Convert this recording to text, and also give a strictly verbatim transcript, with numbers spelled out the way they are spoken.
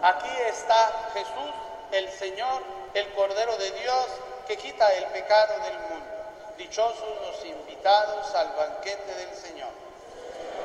Aquí está Jesús, el Señor, el Cordero de Dios, que quita el pecado del mundo. Dichosos los invitados al banquete del Señor.